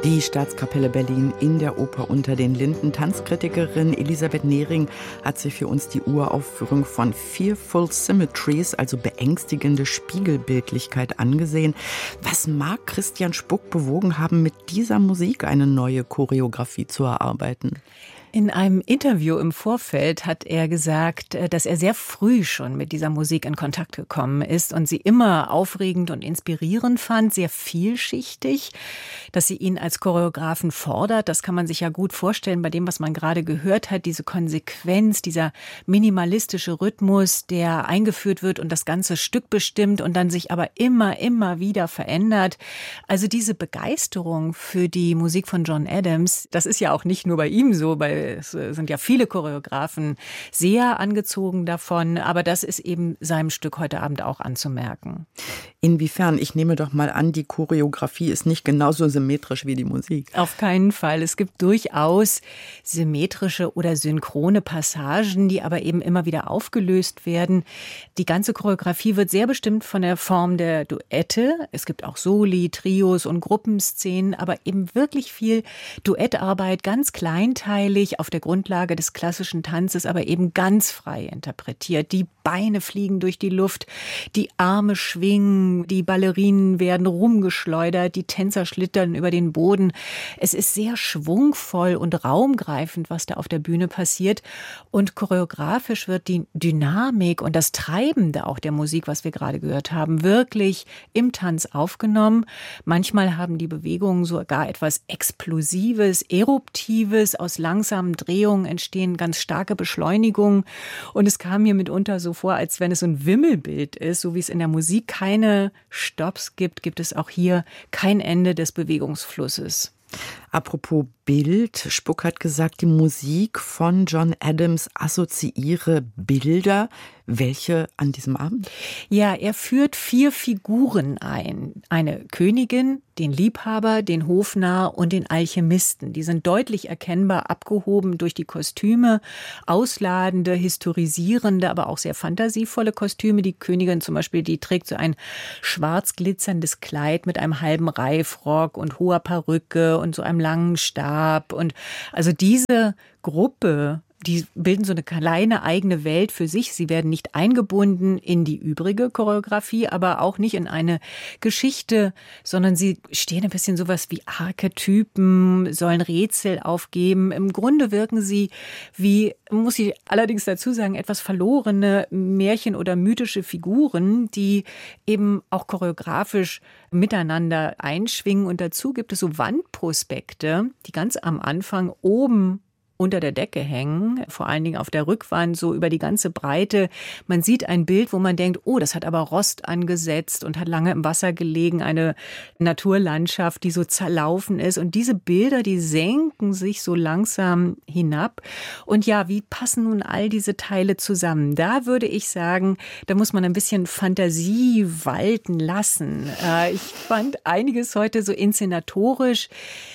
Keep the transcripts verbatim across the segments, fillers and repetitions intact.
Die Staatskapelle Berlin in der Oper Unter den Linden. Tanzkritikerin Elisabeth Nehring hat sich für uns die Uraufführung von Fearful Symmetries, also beängstigende Spiegelbildlichkeit, angesehen. Was mag Christian Spuck bewogen haben, mit dieser Musik eine neue Choreografie zu erarbeiten? In einem Interview im Vorfeld hat er gesagt, dass er sehr früh schon mit dieser Musik in Kontakt gekommen ist und sie immer aufregend und inspirierend fand, sehr vielschichtig, dass sie ihn als Choreografen fordert. Das kann man sich ja gut vorstellen bei dem, was man gerade gehört hat, diese Konsequenz, dieser minimalistische Rhythmus, der eingeführt wird und das ganze Stück bestimmt und dann sich aber immer, immer wieder verändert. Also diese Begeisterung für die Musik von John Adams, das ist ja auch nicht nur bei ihm so, bei es sind ja viele Choreografen sehr angezogen davon, aber das ist eben seinem Stück heute Abend auch anzumerken. Inwiefern? Ich nehme doch mal an, die Choreografie ist nicht genauso symmetrisch wie die Musik. Auf keinen Fall. Es gibt durchaus symmetrische oder synchrone Passagen, die aber eben immer wieder aufgelöst werden. Die ganze Choreografie wird sehr bestimmt von der Form der Duette. Es gibt auch Soli, Trios und Gruppenszenen, aber eben wirklich viel Duettarbeit, ganz kleinteilig, auf der Grundlage des klassischen Tanzes, aber eben ganz frei interpretiert. Die Beine fliegen durch die Luft, die Arme schwingen, die Ballerinen werden rumgeschleudert, die Tänzer schlittern über den Boden. Es ist sehr schwungvoll und raumgreifend, was da auf der Bühne passiert. Und choreografisch wird die Dynamik und das Treibende auch der Musik, was wir gerade gehört haben, wirklich im Tanz aufgenommen. Manchmal haben die Bewegungen sogar etwas Explosives, Eruptives. Aus langsamen Drehungen entstehen ganz starke Beschleunigungen. Und es kam mir mitunter so vor, als wenn es so ein Wimmelbild ist, so wie es in der Musik keine Stopps gibt, gibt es auch hier kein Ende des Bewegungsflusses. Apropos Bild, Spuck hat gesagt, die Musik von John Adams assoziiere Bilder. Welche an diesem Abend? Ja, er führt vier Figuren ein. Eine Königin, den Liebhaber, den Hofnarr und den Alchemisten. Die sind deutlich erkennbar abgehoben durch die Kostüme. Ausladende, historisierende, aber auch sehr fantasievolle Kostüme. Die Königin zum Beispiel, die trägt so ein schwarz glitzerndes Kleid mit einem halben Reifrock und hoher Perücke und so einem langen Stab. Und also diese Gruppe, die bilden so eine kleine eigene Welt für sich. Sie werden nicht eingebunden in die übrige Choreografie, aber auch nicht in eine Geschichte, sondern sie stehen ein bisschen sowas wie Archetypen, sollen Rätsel aufgeben. Im Grunde wirken sie wie, muss ich allerdings dazu sagen, etwas verlorene Märchen- oder mythische Figuren, die eben auch choreografisch miteinander einschwingen. Und dazu gibt es so Wandprospekte, die ganz am Anfang oben unter der Decke hängen, vor allen Dingen auf der Rückwand, so über die ganze Breite. Man sieht ein Bild, wo man denkt, oh, das hat aber Rost angesetzt und hat lange im Wasser gelegen, eine Naturlandschaft, die so zerlaufen ist. Und diese Bilder, die senken sich so langsam hinab. Und ja, wie passen nun all diese Teile zusammen? Da würde ich sagen, da muss man ein bisschen Fantasie walten lassen. Ich fand einiges heute so inszenatorisch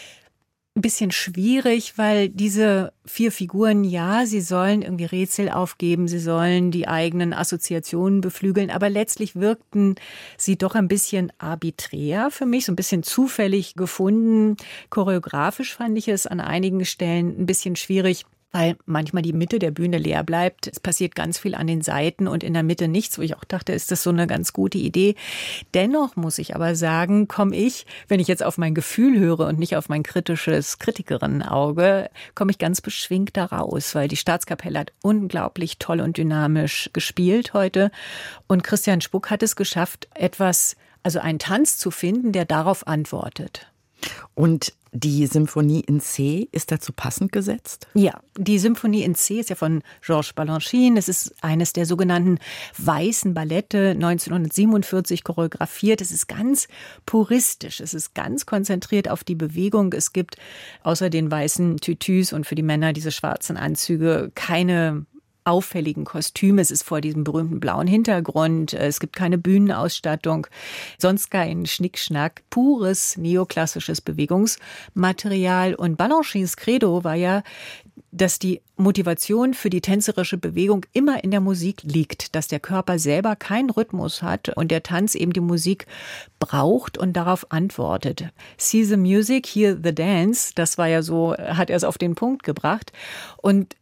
ein bisschen schwierig, weil diese vier Figuren, ja, sie sollen irgendwie Rätsel aufgeben, sie sollen die eigenen Assoziationen beflügeln, aber letztlich wirkten sie doch ein bisschen arbiträr für mich, so ein bisschen zufällig gefunden. Choreografisch fand ich es an einigen Stellen ein bisschen schwierig, weil manchmal die Mitte der Bühne leer bleibt. Es passiert ganz viel an den Seiten und in der Mitte nichts, wo ich auch dachte, ist das so eine ganz gute Idee. Dennoch muss ich aber sagen, komme ich, wenn ich jetzt auf mein Gefühl höre und nicht auf mein kritisches Kritikerinnenauge, komme ich ganz beschwingt da raus, weil die Staatskapelle hat unglaublich toll und dynamisch gespielt heute. Und Christian Spuck hat es geschafft, etwas, also einen Tanz zu finden, der darauf antwortet. Und die Symphonie in C ist dazu passend gesetzt? Ja, die Symphonie in C ist ja von Georges Balanchine. Es ist eines der sogenannten weißen Ballette, neunzehnhundertsiebenundvierzig choreografiert. Es ist ganz puristisch, es ist ganz konzentriert auf die Bewegung. Es gibt außer den weißen Tütüs und für die Männer diese schwarzen Anzüge keine auffälligen Kostüme. Es ist vor diesem berühmten blauen Hintergrund. Es gibt keine Bühnenausstattung, sonst kein Schnickschnack. Pures neoklassisches Bewegungsmaterial. Und Balanchines Credo war ja dass die Motivation für die tänzerische Bewegung immer in der Musik liegt, dass der Körper selber keinen Rhythmus hat und der Tanz eben die Musik braucht und darauf antwortet. See the music, hear the dance, das war ja so, hat er es auf den Punkt gebracht. Und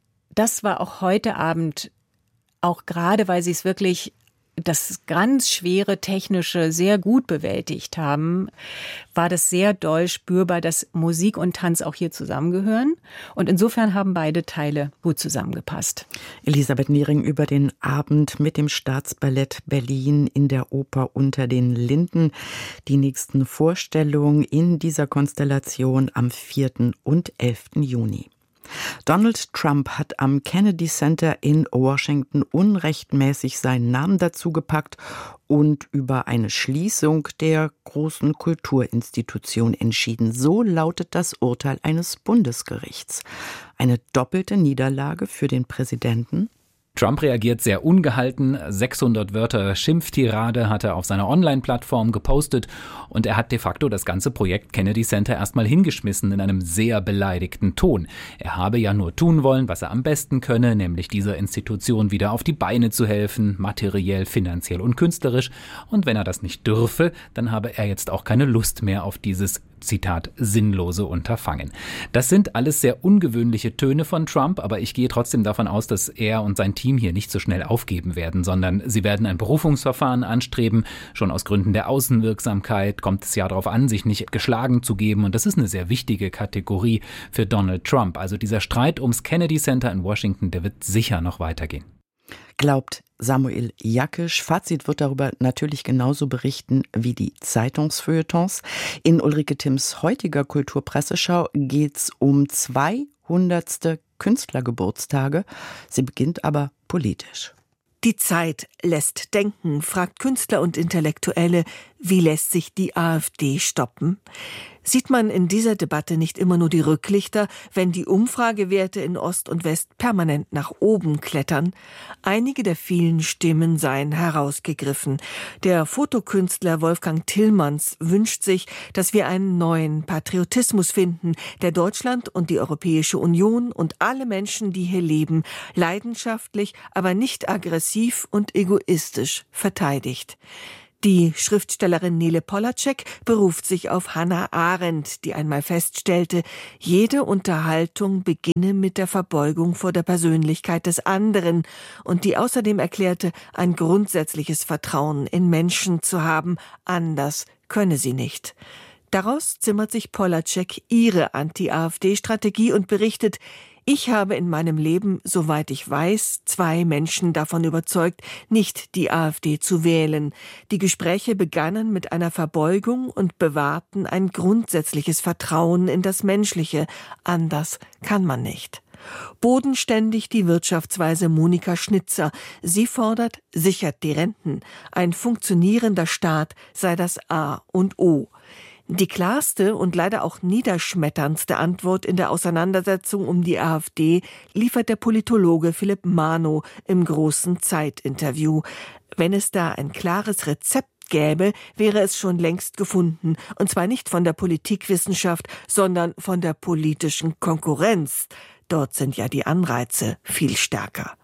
das war auch heute Abend, auch gerade, weil sie es wirklich das ganz schwere Technische sehr gut bewältigt haben, war das sehr doll spürbar, dass Musik und Tanz auch hier zusammengehören. Und insofern haben beide Teile gut zusammengepasst. Elisabeth Nehring über den Abend mit dem Staatsballett Berlin in der Oper Unter den Linden. Die nächsten Vorstellungen in dieser Konstellation am vierten und elften Juni. Donald Trump hat am Kennedy Center in Washington unrechtmäßig seinen Namen dazugepackt und über eine Schließung der großen Kulturinstitution entschieden. So lautet das Urteil eines Bundesgerichts. Eine doppelte Niederlage für den Präsidenten. Trump reagiert sehr ungehalten. sechshundert Wörter Schimpftirade hat er auf seiner Online-Plattform gepostet und er hat de facto das ganze Projekt Kennedy Center erstmal hingeschmissen in einem sehr beleidigten Ton. Er habe ja nur tun wollen, was er am besten könne, nämlich dieser Institution wieder auf die Beine zu helfen, materiell, finanziell und künstlerisch. Und wenn er das nicht dürfe, dann habe er jetzt auch keine Lust mehr auf dieses Zitat, sinnlose Unterfangen. Das sind alles sehr ungewöhnliche Töne von Trump, aber ich gehe trotzdem davon aus, dass er und sein Team hier nicht so schnell aufgeben werden, sondern sie werden ein Berufungsverfahren anstreben. Schon aus Gründen der Außenwirksamkeit kommt es ja darauf an, sich nicht geschlagen zu geben und das ist eine sehr wichtige Kategorie für Donald Trump. Also dieser Streit ums Kennedy Center in Washington, der wird sicher noch weitergehen. Glaubt Samuel Jakisch. Fazit wird darüber natürlich genauso berichten wie die Zeitungsfeuilletons. In Ulrike Timms heutiger Kulturpresseschau geht's um zweihundertste Künstlergeburtstage. Sie beginnt aber politisch. Die Zeit lässt denken, fragt Künstler und Intellektuelle, wie lässt sich die AfD stoppen? Sieht man in dieser Debatte nicht immer nur die Rücklichter, wenn die Umfragewerte in Ost und West permanent nach oben klettern? Einige der vielen Stimmen seien herausgegriffen. Der Fotokünstler Wolfgang Tillmanns wünscht sich, dass wir einen neuen Patriotismus finden, der Deutschland und die Europäische Union und alle Menschen, die hier leben, leidenschaftlich, aber nicht aggressiv und egoistisch verteidigt. Die Schriftstellerin Nele Polacek beruft sich auf Hannah Arendt, die einmal feststellte, jede Unterhaltung beginne mit der Verbeugung vor der Persönlichkeit des anderen und die außerdem erklärte, ein grundsätzliches Vertrauen in Menschen zu haben, anders könne sie nicht. Daraus zimmert sich Polacek ihre Anti-AfD-Strategie und berichtet, ich habe in meinem Leben, soweit ich weiß, zwei Menschen davon überzeugt, nicht die AfD zu wählen. Die Gespräche begannen mit einer Verbeugung und bewahrten ein grundsätzliches Vertrauen in das Menschliche. Anders kann man nicht. Bodenständig die Wirtschaftsweise Monika Schnitzer. Sie fordert, sichert die Renten. Ein funktionierender Staat sei das A und O. Die klarste und leider auch niederschmetterndste Antwort in der Auseinandersetzung um die AfD liefert der Politologe Philipp Manow im großen Zeit-Interview. Wenn es da ein klares Rezept gäbe, wäre es schon längst gefunden. Und zwar nicht von der Politikwissenschaft, sondern von der politischen Konkurrenz. Dort sind ja die Anreize viel stärker.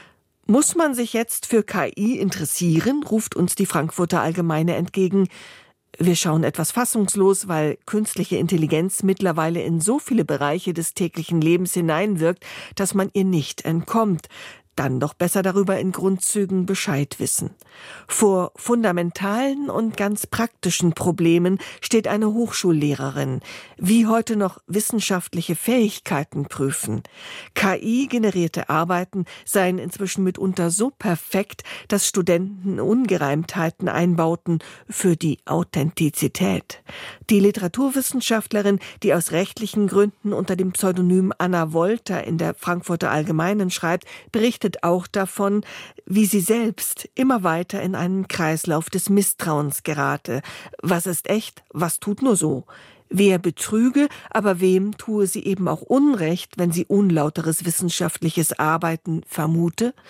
Muss man sich jetzt für K I interessieren, ruft uns die Frankfurter Allgemeine entgegen. Wir schauen etwas fassungslos, weil künstliche Intelligenz mittlerweile in so viele Bereiche des täglichen Lebens hineinwirkt, dass man ihr nicht entkommt. Dann doch besser darüber in Grundzügen Bescheid wissen. Vor fundamentalen und ganz praktischen Problemen steht eine Hochschullehrerin. Wie heute noch wissenschaftliche Fähigkeiten prüfen. K I-generierte Arbeiten seien inzwischen mitunter so perfekt, dass Studenten Ungereimtheiten einbauten für die Authentizität. Die Literaturwissenschaftlerin, die aus rechtlichen Gründen unter dem Pseudonym Anna Wolter in der Frankfurter Allgemeinen schreibt, berichtet auch davon, wie sie selbst immer weiter in einen Kreislauf des Misstrauens gerate. Was ist echt? Was tut nur so? Wer betrüge, aber wem tue sie eben auch Unrecht, wenn sie unlauteres wissenschaftliches Arbeiten vermute?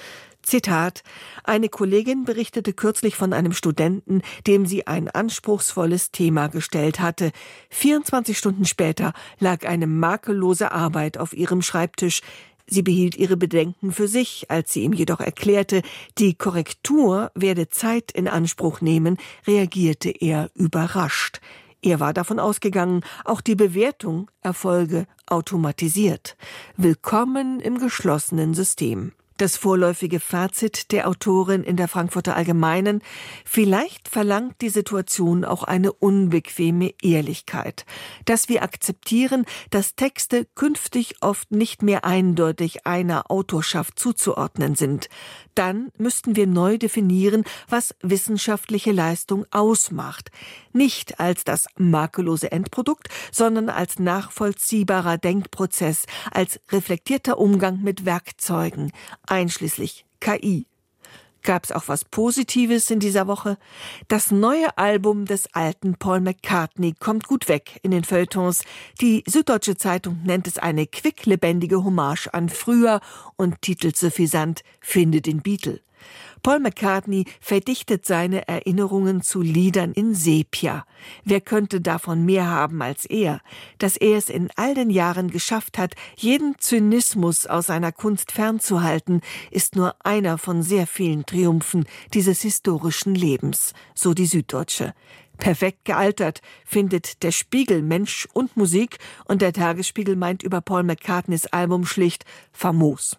Zitat: Eine Kollegin berichtete kürzlich von einem Studenten, dem sie ein anspruchsvolles Thema gestellt hatte. vierundzwanzig Stunden später lag eine makellose Arbeit auf ihrem Schreibtisch. Sie behielt ihre Bedenken für sich, als sie ihm jedoch erklärte, die Korrektur werde Zeit in Anspruch nehmen, reagierte er überrascht. Er war davon ausgegangen, auch die Bewertung erfolge automatisiert. Willkommen im geschlossenen System. Das vorläufige Fazit der Autorin in der Frankfurter Allgemeinen: Vielleicht verlangt die Situation auch eine unbequeme Ehrlichkeit, dass wir akzeptieren, dass Texte künftig oft nicht mehr eindeutig einer Autorschaft zuzuordnen sind. Dann müssten wir neu definieren, was wissenschaftliche Leistung ausmacht. Nicht als das makellose Endprodukt, sondern als nachvollziehbarer Denkprozess, als reflektierter Umgang mit Werkzeugen, einschließlich K I. Gab es auch was Positives in dieser Woche? Das neue Album des alten Paul McCartney kommt gut weg in den Feuilletons. Die Süddeutsche Zeitung nennt es eine quicklebendige Hommage an früher und titelt suffisant »Finde den Beatle«. Paul McCartney verdichtet seine Erinnerungen zu Liedern in Sepia. Wer könnte davon mehr haben als er? Dass er es in all den Jahren geschafft hat, jeden Zynismus aus seiner Kunst fernzuhalten, ist nur einer von sehr vielen Triumphen dieses historischen Lebens, so die Süddeutsche. Perfekt gealtert, findet der Spiegel Mensch und Musik, und der Tagesspiegel meint über Paul McCartneys Album schlicht famos.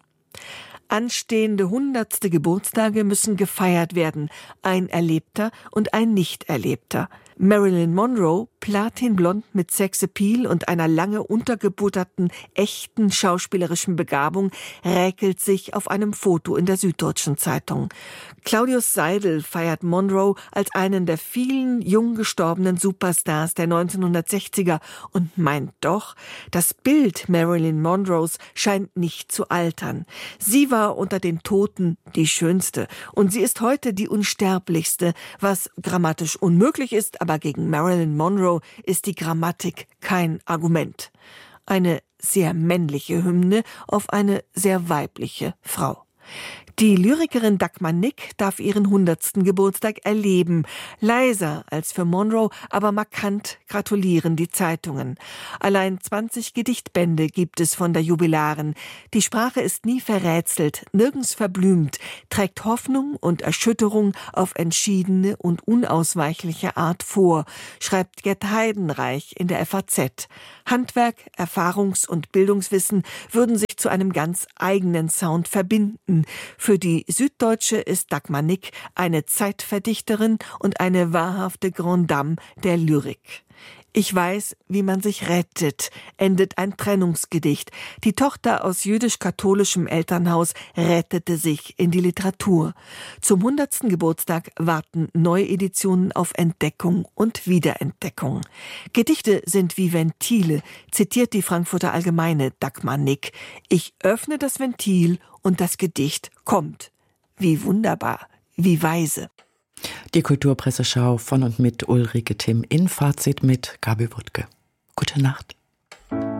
Anstehende hundertste Geburtstage müssen gefeiert werden, ein erlebter und ein nicht erlebter. Marilyn Monroe, platinblond mit Sexappeal und einer lange untergebutterten, echten schauspielerischen Begabung, räkelt sich auf einem Foto in der Süddeutschen Zeitung. Claudius Seidel feiert Monroe als einen der vielen jung gestorbenen Superstars der neunzehnhundertsechziger und meint doch, das Bild Marilyn Monroes scheint nicht zu altern. Sie war unter den Toten die schönste und sie ist heute die unsterblichste, was grammatisch unmöglich ist, aber gegen Marilyn Monroe ist die Grammatik kein Argument. Eine sehr männliche Hymne auf eine sehr weibliche Frau. Die Lyrikerin Dagmar Nick darf ihren hundertsten Geburtstag erleben. Leiser als für Monroe, aber markant gratulieren die Zeitungen. Allein zwanzig Gedichtbände gibt es von der Jubilarin. Die Sprache ist nie verrätselt, nirgends verblümt, trägt Hoffnung und Erschütterung auf entschiedene und unausweichliche Art vor, schreibt Gerd Heidenreich in der F A Z. Handwerk, Erfahrungs- und Bildungswissen würden sich zu einem ganz eigenen Sound verbinden. Für die Süddeutsche ist Dagmar Nick eine Zeitverdichterin und eine wahrhafte Grande Dame der Lyrik. Ich weiß, wie man sich rettet, endet ein Trennungsgedicht. Die Tochter aus jüdisch-katholischem Elternhaus rettete sich in die Literatur. Zum hundertsten Geburtstag warten Neueditionen auf Entdeckung und Wiederentdeckung. Gedichte sind wie Ventile, zitiert die Frankfurter Allgemeine Dagmar Nick. Ich öffne das Ventil und das Gedicht kommt. Wie wunderbar, wie weise. Die Kulturpresseschau von und mit Ulrike Timm, in Fazit mit Gabi Wuttke. Gute Nacht.